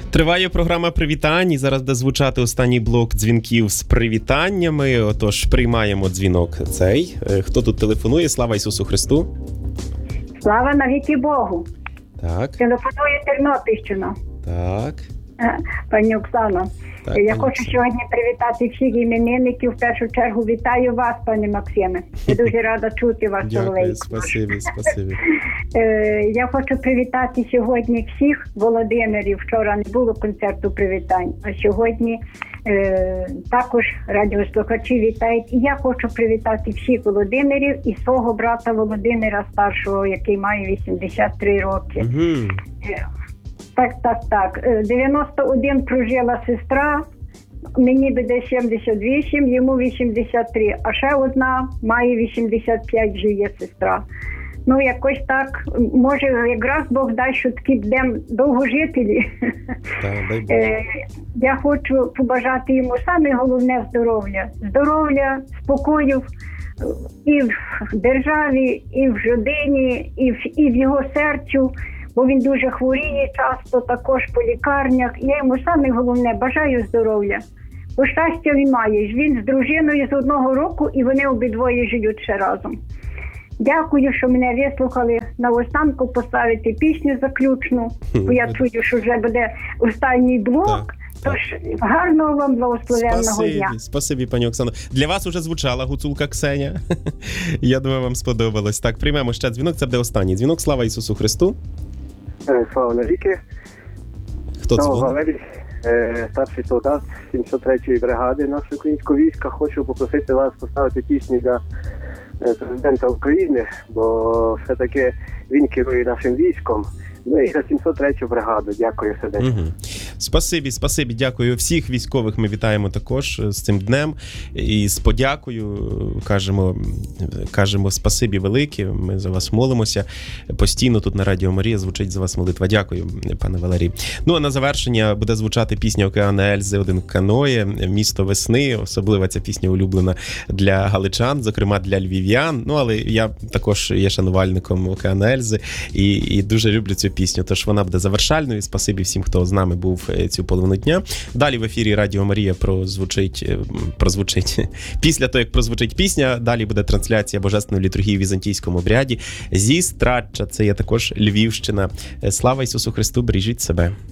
Триває програма привітань, і зараз буде звучати останній блок дзвінків з привітаннями. Отож, приймаємо дзвінок цей. Хто тут телефонує? Слава Ісусу Христу! Слава навіки Богу! Так. Телефонує Тернопільщина. Так. Пані Оксано, Так, я пані хочу Оксано. сьогодні привітати всіх іменинників. В першу чергу вітаю вас, пане Максиме. Я дуже рада чути вас, Дякую, Соловейко. спасибі. Я хочу привітати сьогодні всіх Володимирів. Вчора не було концерту привітань, а сьогодні також радіослухачі вітають. І я хочу привітати всіх Володимирів і свого брата Володимира старшого, який має 83 роки. Угу. Так. 91 прожила сестра, мені буде 78, йому 83, а ще одна має 85, вже є сестра. Ну, якось так, може, якраз Бог дасть, що такі будемо довгожителі. Так, дай Боже. Я хочу побажати йому саме головне здоров'я. Здоров'я, спокою і в державі, і в родині, і в його серцю. Бо він дуже хворіє часто, також по лікарнях. Я йому саме головне бажаю здоров'я. Бо щастя він має. Він з дружиною з одного року, і вони обидвоє живуть ще разом. Дякую, що мене вислухали. На останку поставити пісню заключну. Бо я чую, що вже буде останній блок. Так. Тож гарного вам благословенного дня. Спасибі, пані Оксано. Для вас уже звучала гуцулка Ксеня. Я думаю, вам сподобалось. Так, приймемо ще дзвінок, це буде останній дзвінок. Слава Ісусу Христу. Слава навіки. Хто дзвонить? Валерій, старший солдат 703-ї бригади нашого українського війська. Хочу попросити вас поставити пісню для президента України, бо все-таки він керує нашим військом. Ну і за 703-ю бригаду. Дякую сердечно. Угу. Спасибі, дякую. Всіх військових ми вітаємо також з цим днем. І з подякою кажемо спасибі велике. Ми за вас молимося. Постійно тут на Радіо Марія звучить за вас молитва. Дякую, пане Валерій. Ну, а на завершення буде звучати пісня Океана Ельзи «Один каноє», «Місто весни». Особливо ця пісня улюблена для галичан, зокрема для львів'ян. Ну, але я також є шанувальником Океана Ельзи і дуже люблю цю пісню. Тож вона буде завершальною. Спасибі всім, хто з нами був цю половину дня. Далі в ефірі Радіо Марія прозвучить після того, як прозвучить пісня, далі буде трансляція Божественної літургії в візантійському обряді зі Страчча. Це є також Львівщина. Слава Ісусу Христу, бережіть себе.